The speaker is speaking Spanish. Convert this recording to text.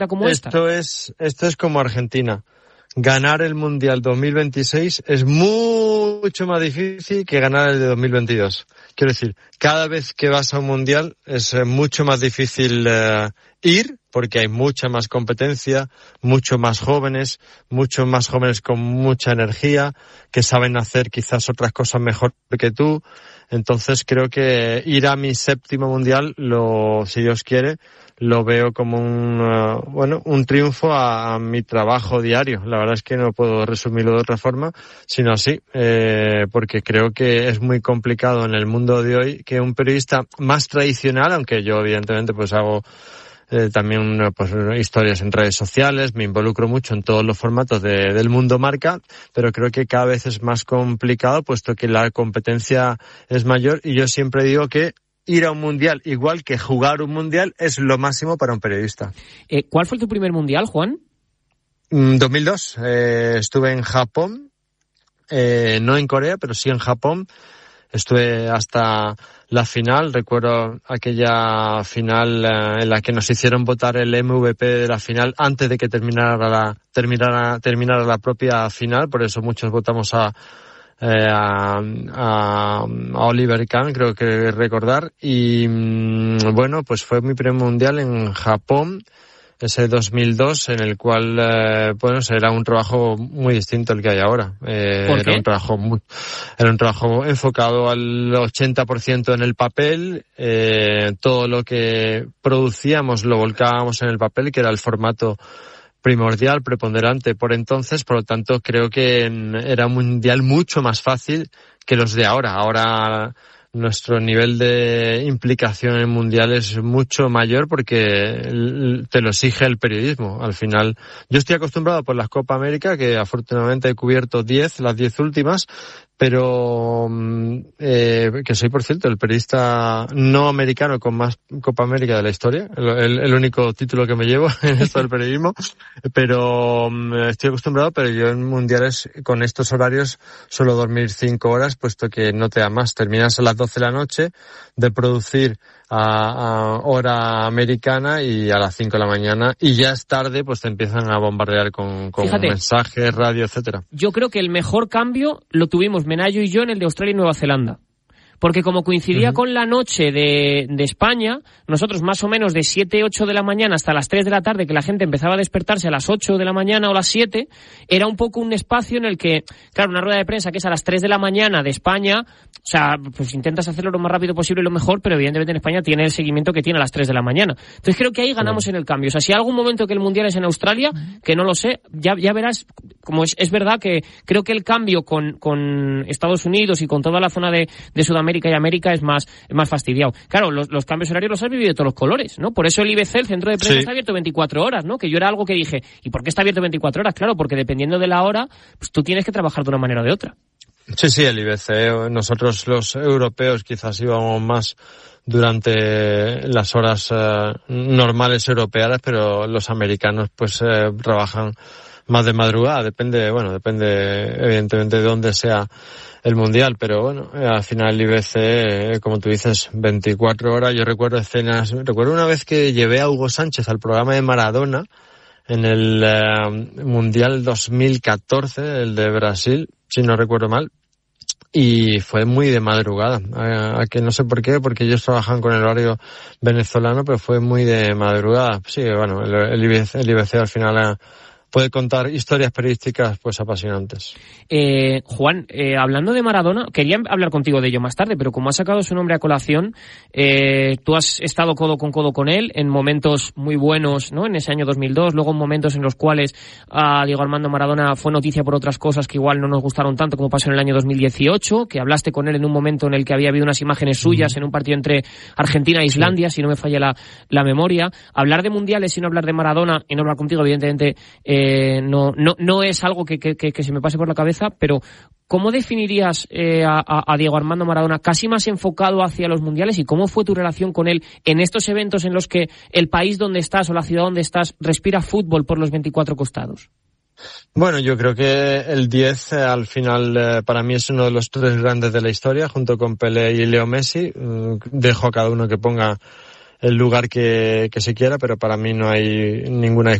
como esta? Esto es como Argentina. Ganar el Mundial 2026 es mucho más difícil que ganar el de 2022. Quiero decir, cada vez que vas a un Mundial es mucho más difícil ir, porque hay mucha más competencia, mucho más jóvenes con mucha energía, que saben hacer quizás otras cosas mejor que tú. Entonces creo que ir a mi 7º Mundial, si Dios quiere, lo veo como un triunfo a mi trabajo diario. La verdad es que no puedo resumirlo de otra forma, sino así, porque creo que es muy complicado en el mundo de hoy que un periodista más tradicional, aunque yo evidentemente pues hago también historias en redes sociales, me involucro mucho en todos los formatos del mundo marca, pero creo que cada vez es más complicado puesto que la competencia es mayor, y yo siempre digo que ir a un mundial, igual que jugar un mundial, es lo máximo para un periodista. ¿Cuál fue tu primer mundial, Juan? 2002. Estuve en Japón, no en Corea, pero sí en Japón. Estuve hasta la final, recuerdo aquella final en la que nos hicieron votar el MVP de la final antes de que terminara la propia final, por eso muchos votamos a Oliver Kahn, creo que recordar, y bueno, pues fue mi primer mundial en Japón, ese 2002, en el cual, era un trabajo muy distinto al que hay ahora. Era un trabajo enfocado al 80% en el papel, todo lo que producíamos lo volcábamos en el papel, que era el formato primordial, preponderante por entonces, por lo tanto creo que era un mundial mucho más fácil que los de ahora. Ahora nuestro nivel de implicación en el mundial es mucho mayor porque te lo exige el periodismo. Al final, yo estoy acostumbrado por las Copa América, que afortunadamente he cubierto las 10 últimas, pero que soy, por cierto, el periodista no americano con más Copa América de la historia, el único título que me llevo en esto del periodismo, pero estoy acostumbrado, pero yo en mundiales con estos horarios suelo dormir 5 horas, puesto que no te da más. Terminas a las 12 de la noche de producir a hora americana y a las 5 de la mañana, y ya es tarde, pues te empiezan a bombardear con mensajes, radio, etcétera. Yo creo que el mejor cambio lo tuvimos Menayo y yo en el de Australia y Nueva Zelanda. Porque como coincidía con la noche de España, nosotros más o menos de 7, 8 de la mañana hasta las 3 de la tarde, que la gente empezaba a despertarse a las 8 de la mañana o las 7, era un poco un espacio en el que, claro, una rueda de prensa que es a las 3 de la mañana de España, o sea, pues intentas hacerlo lo más rápido posible y lo mejor, pero evidentemente en España tiene el seguimiento que tiene a las 3 de la mañana. Entonces creo que ahí ganamos en el cambio. O sea, si hay algún momento que el Mundial es en Australia, que no lo sé, ya verás, como es verdad que creo que el cambio con Estados Unidos y con toda la zona de Sudamérica y América es más fastidiado. Claro, los cambios horarios los has vivido de todos los colores, ¿no? Por eso el IBC, el centro de prensa, está abierto 24 horas, ¿no? Que yo era algo que dije, ¿y por qué está abierto 24 horas? Claro, porque dependiendo de la hora, pues tú tienes que trabajar de una manera o de otra. Sí, el IBC, nosotros los europeos quizás íbamos más durante las horas normales europeas, pero los americanos pues trabajan más de madrugada, depende evidentemente de dónde sea el mundial, pero bueno, al final el IBC, como tú dices, 24 horas. Yo recuerdo una vez que llevé a Hugo Sánchez al programa de Maradona en el Mundial 2014, el de Brasil, si no recuerdo mal, y fue muy de madrugada, a que no sé por qué, porque ellos trabajan con el horario venezolano, pero fue muy de madrugada. Sí, bueno, el IBC al final puede contar historias periodísticas pues apasionantes. Juan, hablando de Maradona, quería hablar contigo de ello más tarde, pero como has sacado su nombre a colación, tú has estado codo con él en momentos muy buenos, ¿no? En ese año 2002, luego en momentos en los cuales Diego Armando Maradona fue noticia por otras cosas que igual no nos gustaron tanto, como pasó en el año 2018, que hablaste con él en un momento en el que había habido unas imágenes suyas en un partido entre Argentina e Islandia, si no me falla la memoria. Hablar de mundiales y no hablar de Maradona y no hablar contigo, evidentemente, no es algo que se me pase por la cabeza, pero ¿cómo definirías a Diego Armando Maradona casi más enfocado hacia los mundiales, y cómo fue tu relación con él en estos eventos en los que el país donde estás o la ciudad donde estás respira fútbol por los 24 costados? Bueno, yo creo que el 10 al final para mí es uno de los 3 grandes de la historia, junto con Pelé y Leo Messi. Dejo a cada uno que ponga el lugar que se quiera, pero para mí no hay ninguna